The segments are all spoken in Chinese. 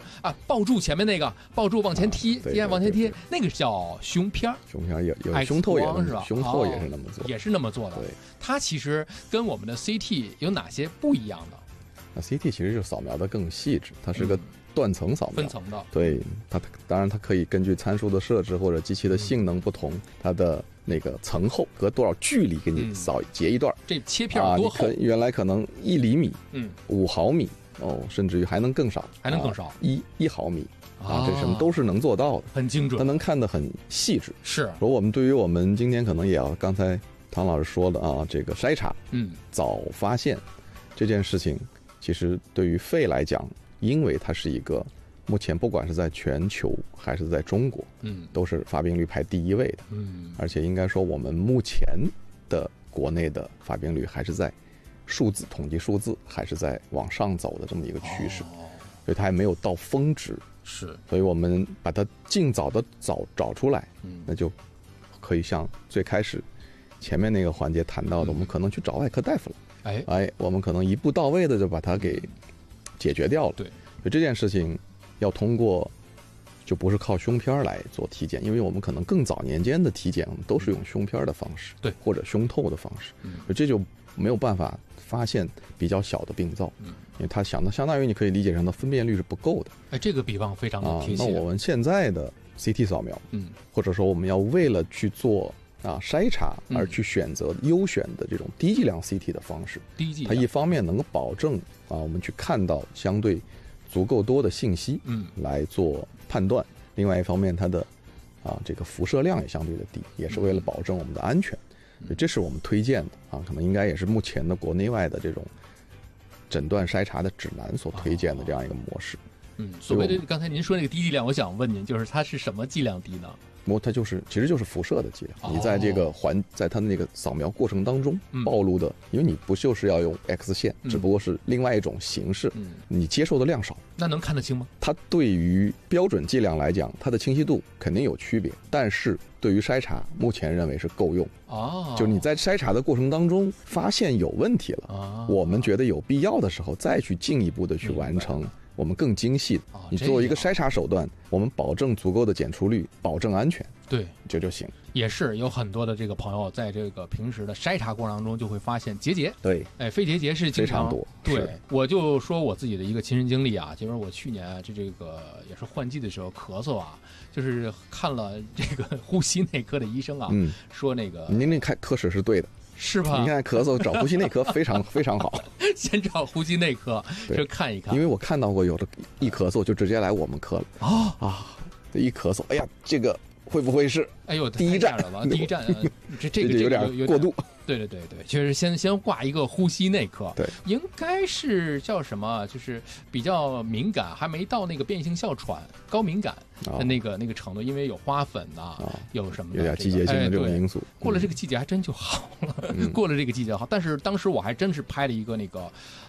啊，抱住前面那个，抱住往前踢，往前踢，那个叫胸片。 胸片有胸透也是吧？胸透也是那么做， 也是那么做的。 对， 它其实跟我们的 CT 有哪些不一样的？ 那 CT 其实就扫描的更细致，它是个断层扫描， 分层的。 对，它当然它可以根据参数的设置或者机器的性能不同，它的那个层厚隔多少距离给你截一段。 这切片多厚？ 原来可能1厘米，5毫米甚至于还能更少，1毫米啊，这什么都是能做到的， 很精准， 它能看得很细致。 是， 我们对于我们今天可能也要刚才唐老师说的啊，这个筛查，早发现这件事情，其实对于肺来讲，因为它是一个目前不管是在全球还是在中国，都是发病率排第1位的，而且应该说我们目前的国内的发病率还是在统计数字还是在往上走的这么一个趋势，所以它还没有到峰值， 是， 所以我们把它尽早的找出来，那就可以像最开始前面那个环节谈到的，我们可能去找外科大夫了，我们可能一步到位的就把它给解决掉了。 对， 所以这件事情要通过，就不是靠胸片来做体检，因为我们可能更早年间的体检都是用胸片的方式， 对， 或者胸透的方式，这就没有办法发现比较小的病灶，因为它相当于你可以理解成它分辨率是不够的。 这个比方非常的贴切。 那我们现在的 CT 扫描，或者说我们要为了去做筛查而去选择优选的这种低剂量 CT 的方式，它一方面能够保证我们去看到相对足够多的信息，来做判断，另外一方面它的这个辐射量也相对的低，也是为了保证我们的安全。这是我们推荐的可能应该也是目前的国内外的这种诊断筛查的指南所推荐的这样一个模式。 所谓的刚才您说那个低剂量，我想问您，就是它是什么剂量低呢？ 它其实就是辐射的剂量。你在这个在它的那个扫描过程当中暴露的，因为你不就是要用 X 线，只不过是另外一种形式，你接受的量少， 那能看得清吗？ 它对于标准剂量来讲，它的清晰度肯定有区别，但是对于筛查目前认为是够用。就你在筛查的过程当中发现有问题了，我们觉得有必要的时候再去进一步的去完成我们更精细的。你作为一个筛查手段，我们保证足够的检出率，保证安全， 对， 这就行。 也是有很多的这个朋友在这个平时的筛查过程当中就会发现结节， 对， 肺结节是经常非常多。 对，我就说我自己的一个亲身经历就是我去年这个也是换季的时候咳嗽就是看了这个呼吸内科的医生说那个您那科室是对的。 是吧？ 你看咳嗽找呼吸内科非常非常好， 先找呼吸内科就看一看， 因为我看到过有的一咳嗽就直接来我们科了这一咳嗽，哎呀，这个会不会是第一站了吧？第一站这个有点过度。 对，就是先挂一个呼吸内科， 对， 应该是叫什么？就是比较敏感，还没到那个变性哮喘高敏感的那个程度，因为有花粉有什么有点季节性的这种因素。 过了这个季节还真就好了，过了这个季节好。但是当时我还真是拍了一个那个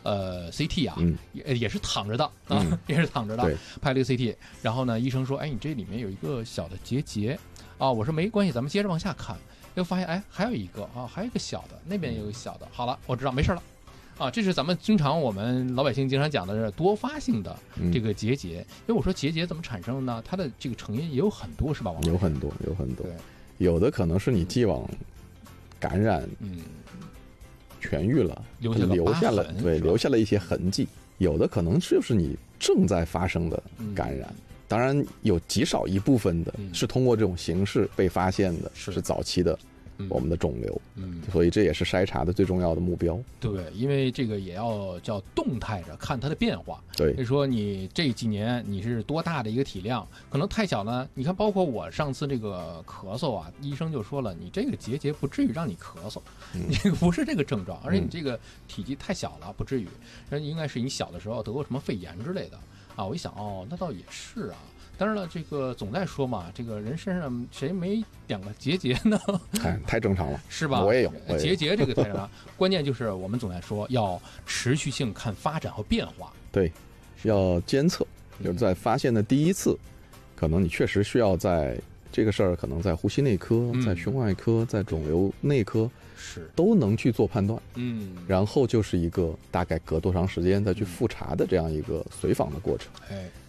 CT 也是躺着的也是躺着的，拍了一个 CT， 然后呢，医生说，你这里面有一个小的结节我说没关系，咱们接着往下看。又发现还有一个还有一个小的，那边有一个小的。好了，我知道没事了这是咱们我们老百姓经常讲的是多发性的这个结节。因为我说结节怎么产生的呢？它的这个成因也有很多，是吧？ 有很多，对，有的可能是你既往感染痊愈了，留下了一些痕迹；有的可能就是你正在发生的感染。当然有极少一部分的是通过这种形式被发现的，是早期的我们的肿瘤，所以这也是筛查的最重要的目标。 对，因为这个也要叫动态着看它的变化。 对， 所以说你这几年你是多大的一个体量，可能太小呢。你看，包括我上次这个咳嗽医生就说了，你这个结节不至于让你咳嗽，你这个不是这个症状，而且你这个体积太小了，不至于。应该是你小的时候得过什么肺炎之类的。我一想那倒也是当然了，这个总在说嘛，这个人身上谁没两个结节呢？ 太正常了， 是吧？ 我也有结节，这个太正常。关键就是我们总在说要持续性看发展和变化。 对，要监测，就是在发现的第一次，可能你确实需要在这个事儿，可能在呼吸内科、在胸外科、在肿瘤内科都能去做判断。然后就是一个大概隔多长时间再去复查的这样一个随访的过程。